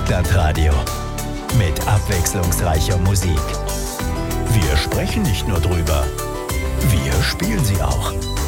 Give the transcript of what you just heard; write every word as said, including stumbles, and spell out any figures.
Stadtradio mit abwechslungsreicher Musik. Wir sprechen nicht nur drüber, wir spielen sie auch.